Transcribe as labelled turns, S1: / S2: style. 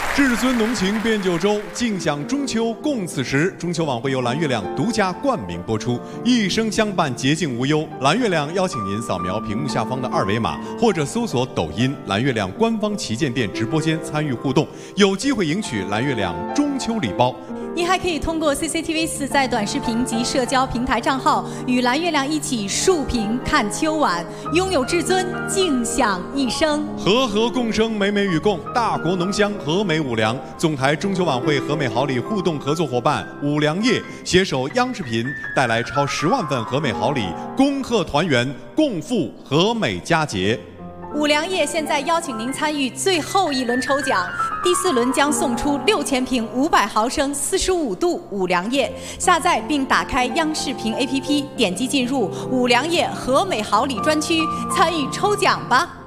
S1: 至尊浓情变九州，尽享中秋共此时。中秋晚会由蓝月亮独家冠名播出，一生相伴，洁净无忧。蓝月亮邀请您扫描屏幕下方的二维码，或者搜索抖音蓝月亮官方旗舰店直播间参与互动，有机会赢取蓝月亮中秋礼包。
S2: 你还可以通过 CCTV4在短视频及社交平台账号与蓝月亮一起竖屏看秋晚，拥有至尊，尽享一生。
S1: 和和共生，美美与共，大国浓香，和美五粮。总台中秋晚会和美好礼互动合作伙伴五粮液携手央视频，带来超10万份和美好礼，恭贺团圆，共赴和美佳节。
S2: 五粮液现在邀请您参与最后一轮抽奖，第4轮将送出6000瓶500毫升45度五粮液。下载并打开央视频 APP， 点击进入五粮液和美好礼专区，参与抽奖吧。